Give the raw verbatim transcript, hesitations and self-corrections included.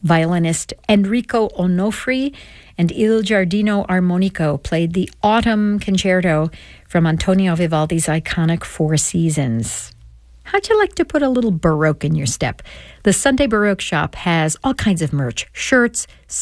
Violinist Enrico Onofri and Il Giardino Armonico played the Autumn Concerto from Antonio Vivaldi's iconic Four Seasons. How'd you like to put a little Baroque in your step? The Sunday Baroque shop has all kinds of merch, shirts,